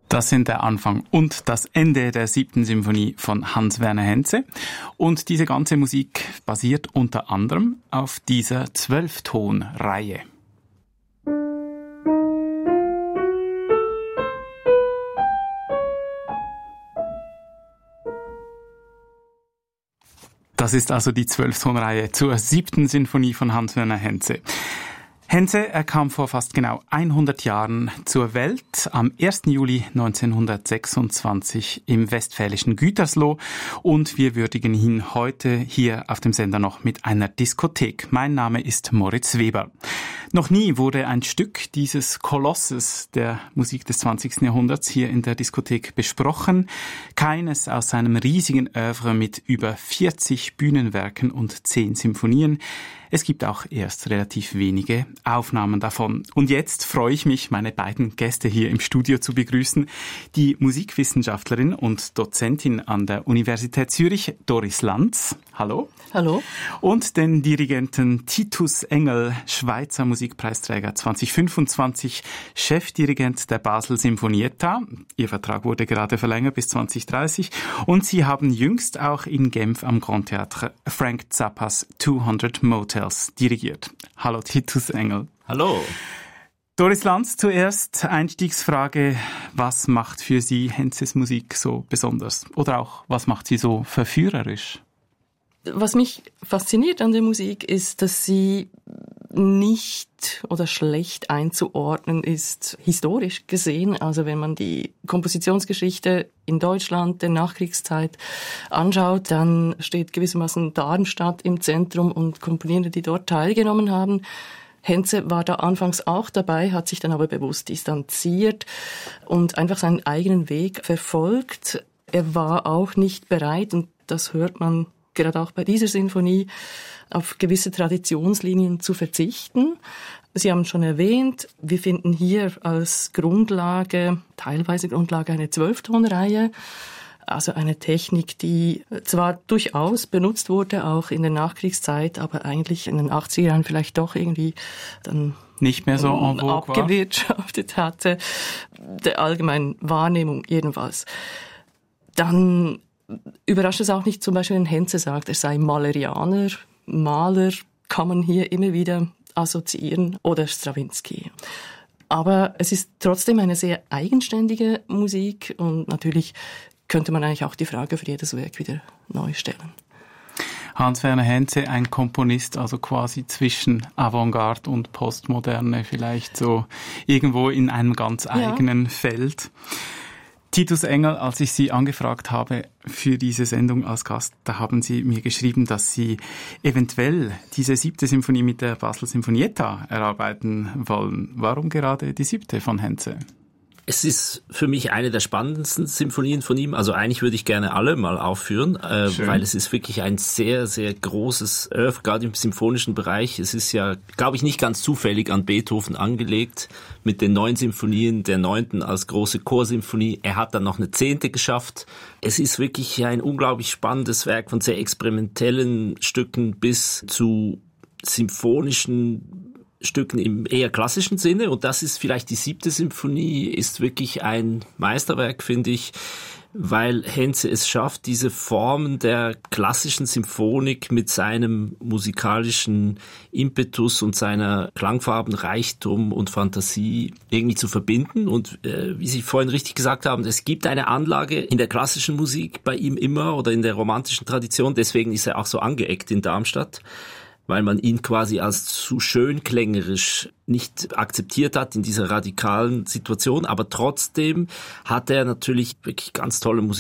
Das sind der Anfang und das Ende der 7. Symphonie von Hans-Werner Henze. Und diese ganze Musik basiert unter anderem auf dieser 12-Ton-Reihe. Das ist also die 12-Ton-Reihe zur 7. Symphonie von Hans-Werner Henze. Henze, er kam vor fast genau 100 Jahren zur Welt, am 1. Juli 1926 im westfälischen Gütersloh, und wir würdigen ihn heute hier auf dem Sender noch mit einer Diskothek. Mein Name ist Moritz Weber. Noch nie wurde ein Stück dieses Kolosses der Musik des 20. Jahrhunderts hier in der Diskothek besprochen. Keines aus seinem riesigen Œuvre mit über 40 Bühnenwerken und 10 Symphonien. Es gibt auch erst relativ wenige Aufnahmen davon. Und jetzt freue ich mich, meine beiden Gäste hier im Studio zu begrüßen. Die Musikwissenschaftlerin und Dozentin an der Universität Zürich, Doris Lanz. Hallo. Hallo. Und den Dirigenten Titus Engel, Schweizer Musikpreisträger 2025, Chefdirigent der Basel Sinfonietta. Ihr Vertrag wurde gerade verlängert bis 2030. Und Sie haben jüngst auch in Genf am Grand Théâtre Frank Zappas 200 Motels dirigiert. Hallo Titus Engel. Hallo. Doris Lanz, zuerst Einstiegsfrage. Was macht für Sie Henzes Musik so besonders? Oder auch, was macht sie so verführerisch? Was mich fasziniert an der Musik ist, dass sie nicht oder schlecht einzuordnen ist, historisch gesehen. Also wenn man die Kompositionsgeschichte in Deutschland der Nachkriegszeit anschaut, dann steht gewissermaßen Darmstadt im Zentrum und Komponierende, die dort teilgenommen haben. Henze war da anfangs auch dabei, hat sich dann aber bewusst distanziert und einfach seinen eigenen Weg verfolgt. Er war auch nicht bereit, und das hört man gerade auch bei dieser Sinfonie, auf gewisse Traditionslinien zu verzichten. Sie haben schon erwähnt, wir finden hier als Grundlage, teilweise Grundlage, eine 12-Ton-Reihe. Also eine Technik, die zwar durchaus benutzt wurde, auch in der Nachkriegszeit, aber eigentlich in den 80er Jahren vielleicht doch irgendwie dann nicht mehr so en vogue abgewirtschaftet hatte, der allgemeinen Wahrnehmung jedenfalls. Dann überrascht es auch nicht, zum Beispiel, wenn Henze sagt, er sei Malerianer. Maler kann man hier immer wieder assoziieren, oder Strawinsky. Aber es ist trotzdem eine sehr eigenständige Musik, und natürlich könnte man eigentlich auch die Frage für jedes Werk wieder neu stellen. Hans-Werner Henze, ein Komponist, also quasi zwischen Avantgarde und Postmoderne, vielleicht so irgendwo in einem ganz eigenen Feld. Titus Engel, als ich Sie angefragt habe für diese Sendung als Gast, da haben Sie mir geschrieben, dass Sie eventuell diese 7. Symphonie mit der Basel Sinfonietta erarbeiten wollen. Warum gerade die 7. von Henze? Es ist für mich eine der spannendsten Symphonien von ihm. Also eigentlich würde ich gerne alle mal aufführen, weil es ist wirklich ein sehr, sehr großes Oeuvre, gerade im symphonischen Bereich. Es ist ja, glaube ich, nicht ganz zufällig an Beethoven angelegt, mit den 9 Symphonien, der 9. als große Chorsymphonie. Er hat dann noch eine 10. geschafft. Es ist wirklich ein unglaublich spannendes Werk, von sehr experimentellen Stücken bis zu symphonischen Stücken im eher klassischen Sinne, und das ist vielleicht die 7. Symphonie, ist wirklich ein Meisterwerk, finde ich, weil Henze es schafft, diese Formen der klassischen Symphonik mit seinem musikalischen Impetus und seiner Klangfarbenreichtum und Fantasie irgendwie zu verbinden. Und wie Sie vorhin richtig gesagt haben, es gibt eine Anlage in der klassischen Musik bei ihm immer, oder in der romantischen Tradition, deswegen ist er auch so angeeckt in Darmstadt, weil man ihn quasi als zu schönklängerisch nicht akzeptiert hat in dieser radikalen Situation. Aber trotzdem hat er natürlich wirklich ganz tolle Musik